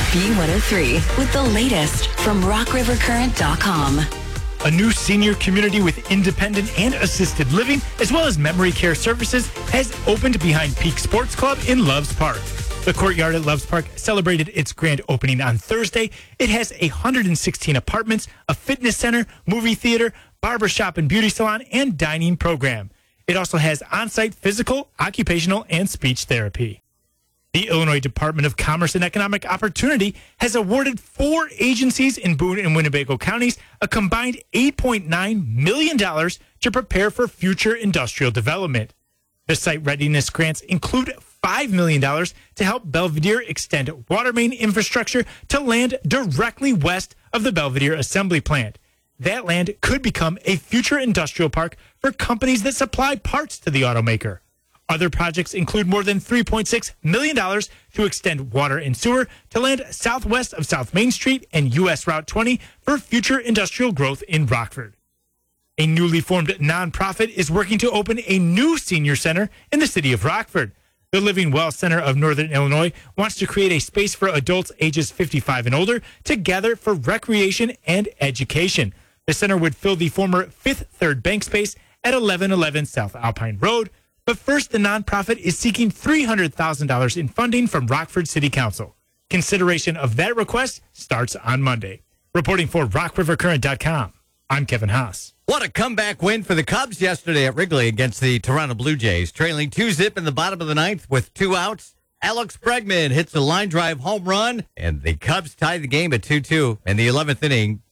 B103 with the latest from rockrivercurrent.com. A new senior community with independent and assisted living, as well as memory care services, has opened behind Peak Sports Club in Loves Park. The Courtyard at Loves Park celebrated its grand opening on Thursday. It has 116 apartments, a fitness center, movie theater, barbershop and beauty salon, and dining program. It also has on-site physical, occupational, and speech therapy. The Illinois Department of Commerce and Economic Opportunity has awarded 4 agencies in Boone and Winnebago counties a combined $8.9 million to prepare for future industrial development. The site readiness grants include $5 million to help Belvidere extend water main infrastructure to land directly west of the Belvidere assembly plant. That land could become a future industrial park for companies that supply parts to the automaker. Other projects include more than $3.6 million to extend water and sewer to land southwest of South Main Street and U.S. Route 20 for future industrial growth in Rockford. A newly formed nonprofit is working to open a new senior center in the city of Rockford. The Living Well Center of Northern Illinois wants to create a space for adults ages 55 and older to gather for recreation and education. The center would fill the former Fifth Third Bank space at 1111 South Alpine Road. But first, the nonprofit is seeking $300,000 in funding from Rockford City Council. Consideration of that request starts on Monday. Reporting for RockRiverCurrent.com, I'm Kevin Haas. What a comeback win for the Cubs yesterday at Wrigley against the Toronto Blue Jays. Trailing 2-0 in the bottom of the ninth with 2 outs. Alex Bregman hits a line drive home run, and the Cubs tie the game at 2-2. In the 11th inning,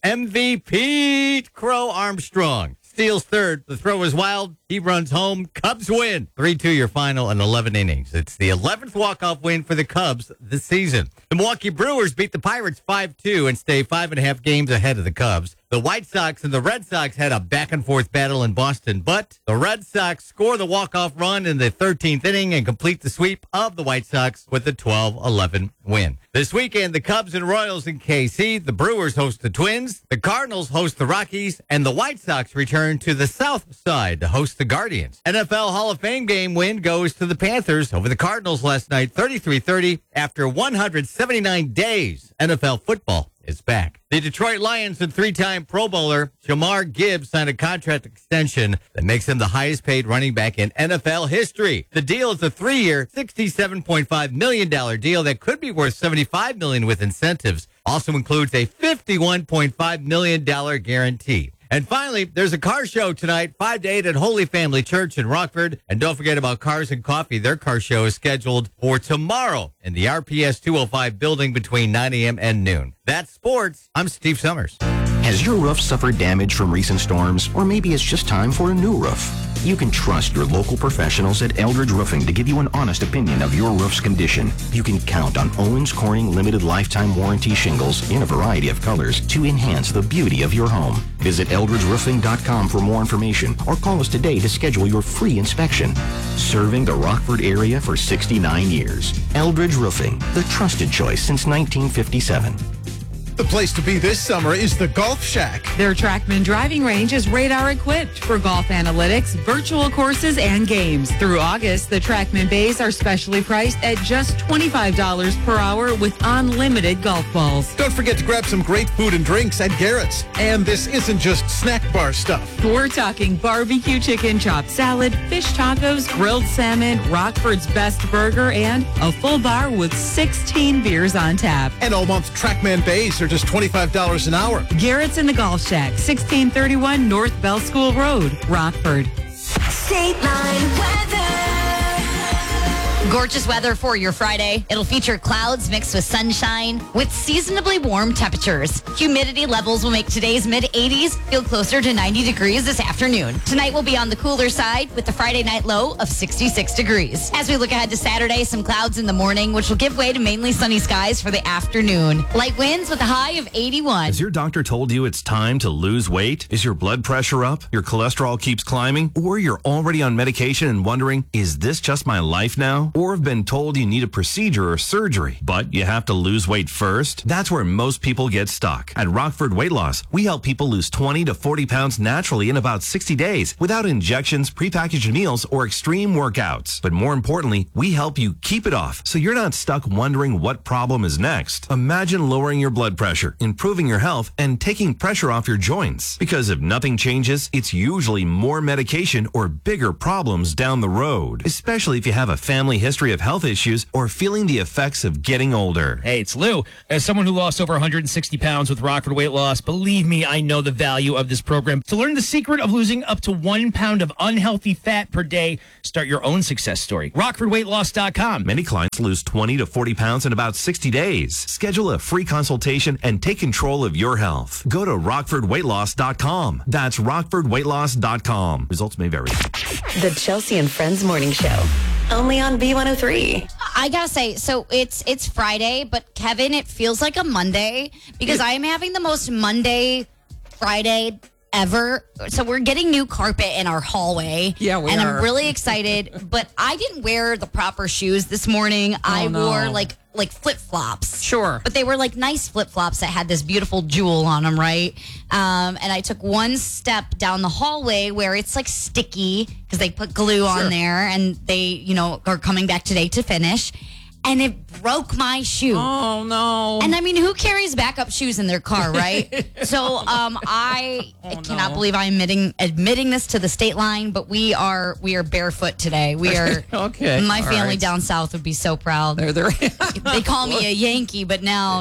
MVP Crow Armstrong steals third. The throw is wild. He runs home. Cubs win. 3-2 your final in 11 innings. It's the 11th walk-off win for the Cubs this season. The Milwaukee Brewers beat the Pirates 5-2 and stay 5.5 games ahead of the Cubs. The White Sox and the Red Sox had a back-and-forth battle in Boston, but the Red Sox score the walk-off run in the 13th inning and complete the sweep of the White Sox with a 12-11 win. This weekend, the Cubs and Royals in KC, the Brewers host the Twins, the Cardinals host the Rockies, and the White Sox return to the South Side to host the Guardians. NFL Hall of Fame game win goes to the Panthers over the Cardinals last night, 33-30. After 179 days, NFL football is back. The Detroit Lions and 3-time Pro Bowler Jamar Gibbs signed a contract extension that makes him the highest paid running back in NFL history. The deal is a 3-year, $67.5 million deal that could be worth $75 million with incentives. Also includes a $51.5 million guarantee. And finally, there's a car show tonight, 5 to 8 at Holy Family Church in Rockford. And don't forget about Cars and Coffee. Their car show is scheduled for tomorrow in the RPS 205 building between 9 a.m. and noon. That's sports. I'm Steve Summers. Has your roof suffered damage from recent storms? Or maybe it's just time for a new roof? You can trust your local professionals at Eldridge Roofing to give you an honest opinion of your roof's condition. You can count on Owens Corning Limited Lifetime Warranty shingles in a variety of colors to enhance the beauty of your home. Visit EldridgeRoofing.com for more information or call us today to schedule your free inspection. Serving the Rockford area for 69 years. Eldridge Roofing, the trusted choice since 1957. The place to be this summer is the Golf Shack. Their Trackman driving range is radar equipped for golf analytics, virtual courses, and games. Through August, the Trackman bays are specially priced at just $25 per hour with unlimited golf balls. Don't forget to grab some great food and drinks at Garrett's. And this isn't just snack bar stuff. We're talking barbecue chicken, chopped salad, fish tacos, grilled salmon, Rockford's best burger, and a full bar with 16 beers on tap. And all month Trackman bays are just $25 an hour. Garrett's in the Golf Shack, 1631 North Bell School Road, Rockford. State Line weather. Gorgeous weather for your Friday. It'll feature clouds mixed with sunshine with seasonably warm temperatures. Humidity levels will make today's mid-80s feel closer to 90 degrees this afternoon. Tonight will be on the cooler side with the Friday night low of 66 degrees. As we look ahead to Saturday, some clouds in the morning, which will give way to mainly sunny skies for the afternoon. Light winds with a high of 81. Has your doctor told you it's time to lose weight? Is your blood pressure up? Your cholesterol keeps climbing? Or you're already on medication and wondering, is this just my life now? or have been told you need a procedure or surgery, but you have to lose weight first? That's where most people get stuck. At Rockford Weight Loss, we help people lose 20 to 40 pounds naturally in about 60 days without injections, prepackaged meals, or extreme workouts. But more importantly, we help you keep it off so you're not stuck wondering what problem is next. Imagine lowering your blood pressure, improving your health, and taking pressure off your joints. Because if nothing changes, it's usually more medication or bigger problems down the road, especially if you have a family history of health issues or feeling the effects of getting older. Hey, it's Lou. As someone who lost over 160 pounds with Rockford Weight Loss, believe me, I know the value of this program. To learn the secret of losing up to 1 pound of unhealthy fat per day, start your own success story. RockfordWeightLoss.com. Many clients lose 20 to 40 pounds in about 60 days. Schedule a free consultation and take control of your health. Go to RockfordWeightLoss.com. That's RockfordWeightLoss.com. Results may vary. The Chelsea and Friends Morning Show. Only on B103. I gotta say, so it's Friday, but Kevin, it feels like a Monday because I am having the most Monday, Friday ever. So we're getting new carpet in our hallway. Yeah, we and are. I'm really excited, but I didn't wear the proper shoes this morning. I wore like flip-flops. Sure. But they were like nice flip-flops that had this beautiful jewel on them, right? And I took one step down the hallway where it's like sticky because they put glue on there and they, are coming back today to finish. And it broke my shoe. Oh, no. And I mean, who carries backup shoes in their car, right? So I cannot believe I'm admitting this to the state line, but we are barefoot today. We are. Okay. My All family right. down south would be so proud. They call me a Yankee, but now,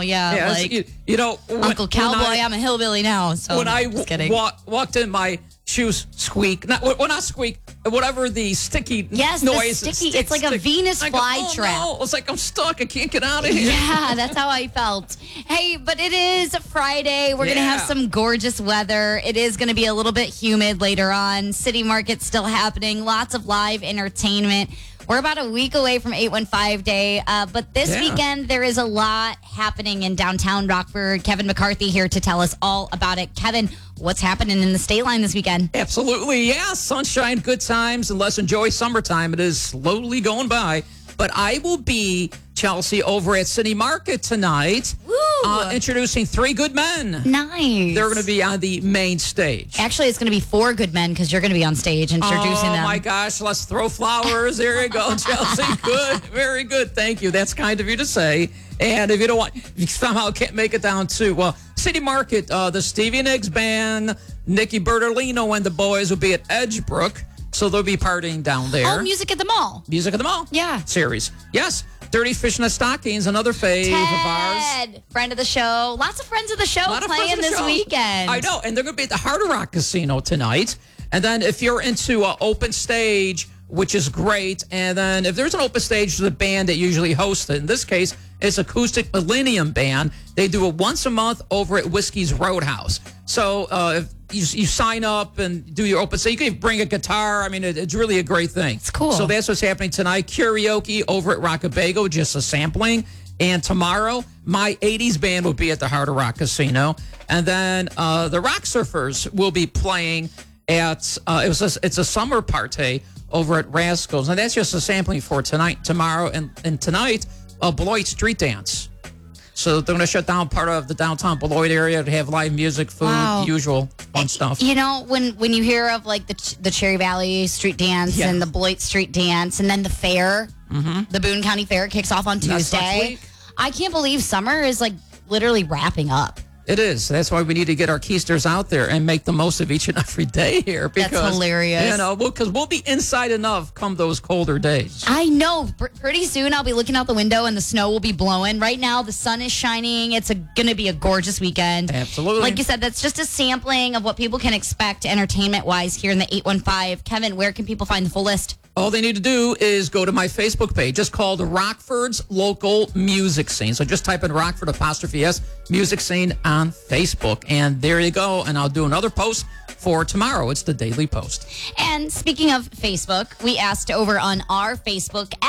Uncle Cowboy, I'm a hillbilly now. So when I just kidding. walked in, my shoes squeak. Not squeak. Whatever the sticky Yes, noise. the sticky. It's like a Venus flytrap. No. It's like I'm stuck. I can't get out of here. Yeah, that's how I felt. Hey, but it is Friday. We're going to have some gorgeous weather. It is going to be a little bit humid later on. City Market's still happening. Lots of live entertainment. We're about a week away from 815 Day, but this weekend there is a lot happening in downtown Rockford. Kevin McCarthy here to tell us all about it. Kevin, what's happening in the state line this weekend? Absolutely, yeah. Sunshine, good times, and let's enjoy summertime. It is slowly going by. But I will be, Chelsea, over at City Market tonight, introducing 3 good men. Nice. They're going to be on the main stage. Actually, it's going to be 4 good men because you're going to be on stage introducing them. Oh, my gosh. Let's throw flowers. There you go, Chelsea. Good. Very good. Thank you. That's kind of you to say. And if you somehow can't make it down to City Market, the Stevie Nicks Band, Nikki Bertolino and the boys will be at Edgebrook. So they'll be partying down there. Oh, Music at the Mall. Music at the Mall? Yeah. Series. Yes. Dirty Fish in the Stockings, another fave of ours. Ted, friend of the show. Lots of friends of the show playing this weekend. I know. And they're going to be at the Hard Rock Casino tonight. And then if you're into open stage, which is great, and then if there's an open stage, there's a band that usually hosts it. In this case, it's Acoustic Millennium Band. They do it once a month over at Whiskey's Roadhouse. So if you sign up and do your open stage, you can bring a guitar. I mean, it's really a great thing. It's cool. So that's what's happening tonight. Karaoke over at Rockabago, just a sampling. And tomorrow, my 80s band will be at the Hard Rock Casino. And then the Rock Surfers will be playing at, it's a summer party over at Rascals. And that's just a sampling for tonight, tomorrow, and tonight, Beloit Street Dance. So they're going to shut down part of the downtown Beloit area to have live music, food, usual fun stuff. You know, when you hear of like the Cherry Valley Street Dance and the Beloit Street Dance and then the fair, the Boone County Fair kicks off on Tuesday. I can't believe summer is like literally wrapping up. It is. That's why we need to get our keisters out there and make the most of each and every day here. Because, that's hilarious. Because we'll be inside enough come those colder days. I know. Pretty soon I'll be looking out the window and the snow will be blowing. Right now the sun is shining. It's going to be a gorgeous weekend. Absolutely. Like you said, that's just a sampling of what people can expect entertainment-wise here in the 815. Kevin, where can people find the full list? All they need to do is go to my Facebook page. It's called Rockford's Local Music Scene. So just type in Rockford 'S Music Scene on Facebook. And there you go. And I'll do another post for tomorrow. It's the Daily Post. And speaking of Facebook, we asked over on our Facebook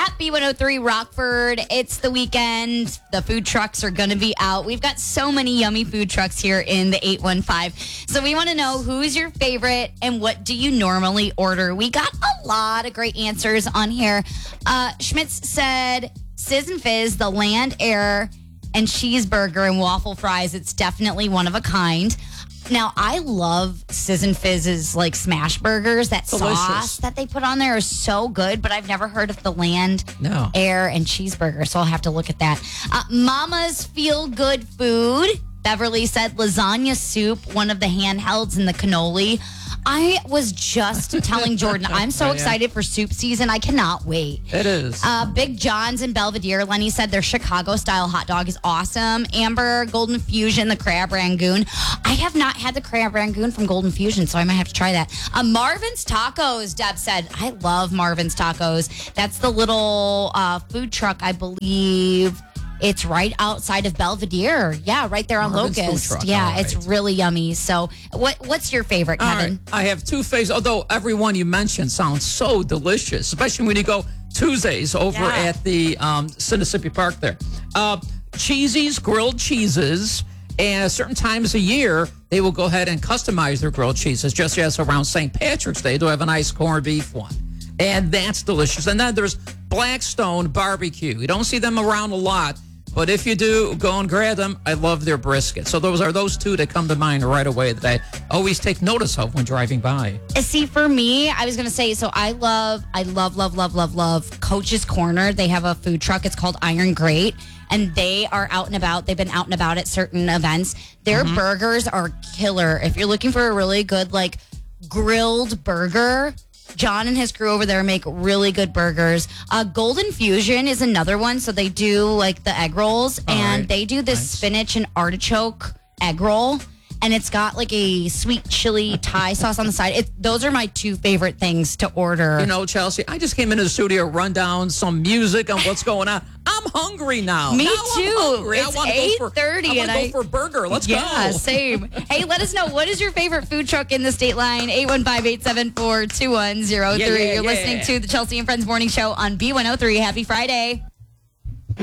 at B103 Rockford. It's the weekend. The food trucks are going to be out. We've got so many yummy food trucks here in the 815. So we want to know who's your favorite and what do you normally order? We got a lot of great answers on here. Schmitz said Sizz and Fizz, the Land Air and cheeseburger and waffle fries. It's definitely one of a kind. Now, I love Sizz and Fizz's like smash burgers. That Delicious. sauce that they put on there is so good, but I've never heard of the Land, Air, and cheeseburger, so I'll have to look at that. Mama's Feel Good Food. Beverly said lasagna soup, one of the handhelds, and the cannoli. I was just telling Jordan, I'm so excited for soup season. I cannot wait. It is. Big John's in Belvedere. Lenny said their Chicago-style hot dog is awesome. Amber, Golden Fusion, the Crab Rangoon. I have not had the Crab Rangoon from Golden Fusion, so I might have to try that. Marvin's Tacos, Deb said. I love Marvin's Tacos. That's the little food truck, I believe. It's right outside of Belvedere. Yeah, right there on Marvin's Locust. Food Truck. Yeah, All right. it's really yummy. So what's your favorite, All Kevin? right. I have two favorites, although every one you mentioned sounds so delicious, especially when you go Tuesdays over at the Mississippi Park there. Cheesy's Grilled Cheeses, and certain times a year, they will go ahead and customize their grilled cheeses, just as around St. Patrick's Day, they'll have a nice corned beef one. And that's delicious. And then there's Blackstone Barbecue. You don't see them around a lot, but if you do, go and grab them. I love their brisket. So those two that come to mind right away that I always take notice of when driving by. See, for me, I was going to say, so I love Coach's Corner. They have a food truck. It's called Iron Grate, and they are out and about. They've been out and about at certain events. Their burgers are killer. If you're looking for a really good, like, grilled burger, John and his crew over there make really good burgers. Golden Fusion is another one. So they do like the egg rolls, and they do this spinach and artichoke egg roll. And it's got like a sweet chili Thai sauce on the side. Those are my two favorite things to order. You know, Chelsea, I just came into the studio, run down some music on what's going on. I'm hungry now. Me Now too. I'm hungry. It's 8:30 and I go for a burger. Let's go. Yeah, same. Hey, let us know, what is your favorite food truck in the state line? 815-874-2103. You're listening to the Chelsea and Friends Morning Show on B103. Happy Friday.